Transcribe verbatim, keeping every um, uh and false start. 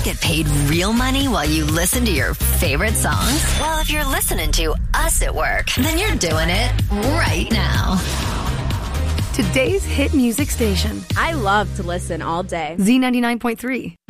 get paid real money while you listen to your favorite songs? Well, if you're listening to us at work, then you're doing it right now. Today's hit music station. I love to listen all day. Z ninety-nine point three.